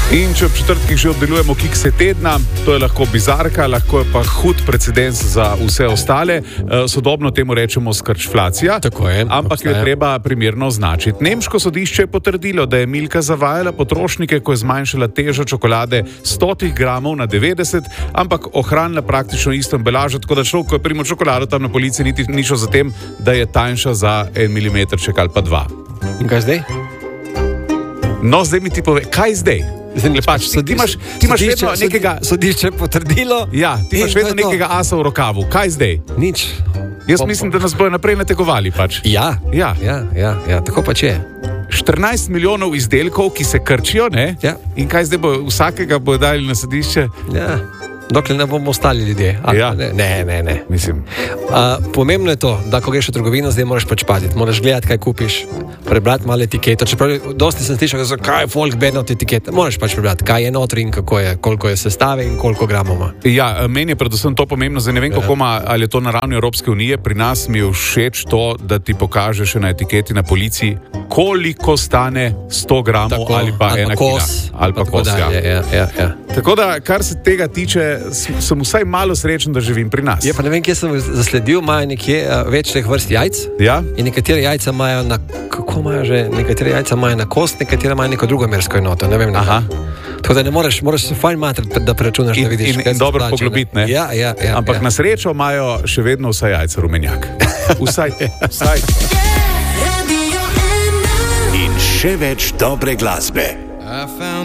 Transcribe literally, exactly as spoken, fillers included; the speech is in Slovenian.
In če v četrtkih že obdelujemo kikse tedna, to je lahko bizarka, lahko je pa hud precedens za vse ostale. Sodobno temu rečemo skrčflacija, Tako je, ampak jo je obstaja. treba primerno označiti. Nemško sodišče je potrdilo, da je Milka zavajala potrošnike, ko je zmanjšala težo čokolade sto gramov na devetdeset, ampak ohranila praktično isto embalažo, tako da človek, ko je primo čokolado tam na polici, niti ni šel za tem, da je tanjša za en milimetrček ali pa dva. In kaj zdaj? No, zdaj mi ti pove, kaj zdaj? Zdaj, Pač, ti, ti imaš, ti imaš vedno sodišče- nekega... Sodišče potrdilo. Ja, ti imaš In to vedno je to. nekega asa v rokavu. Kaj zdaj? Nič. Jaz Pa- mislim, da nas bojo naprej nategovali pač. Ja, Ja. ja, ja, ja, tako pač je. štirinajst milijonov izdelkov, ki se krčijo, ne? Ja. In kaj zdaj bo, vsakega bojo dali na sodišče? Ja. Dokler ne bomo ostali ljudje. Ali Ja. pa Ne, ne, ne. ne. Mislim, Uh, pomembno je to, da ko greš v trgovino, zdaj moraš pač paziti. Moraš gledati, kaj kupiš, prebrati malo etiketo. Čeprav dosti sem slišal, zakaj je folk bedno od etikete. Moraš pač prebrati, kaj je notri in kako je, koliko je sestave in koliko gramov ima. ja, meni je predvsem to pomembno, zdaj ne vem, kako ima, ali je to na ravni Evropske unije, pri nas mi je všeč to, da ti pokažeš na etiketi na policiji, koliko stane sto gramov ali pa ali ena pa kos, kila. Ali pa tako kos, ja. dalje, ja, ja, ja. Tako da, kar se tega tiče, s- sem vsaj malo srečen, da živim pri nas. Je pa ne vem, kje sem zasledil, imajo nekje uh, več teh vrst jajc. Ja? In nekatere jajca imajo na, kako imajo že, nekatere jajca imajo na kost, nekatere imajo neko drugo mersko enoto, ne vem. Ne Aha. Tako da ne moreš, moraš se fajn matrati, da preračunaš, In- da vidiš, in- kaj in se dobro splača, ne. poglobiti, ne? Ja, ja, ja. Ampak ja. na srečo imajo še vedno vsa jajca rumenjak. Vsaj, vsaj. In še več dobre glasbe. I found